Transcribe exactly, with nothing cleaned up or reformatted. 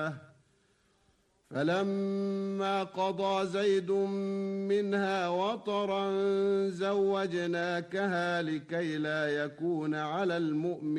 فلما قضى زيد منها وطرا زوجناكها لكي لا يكون على المؤمنين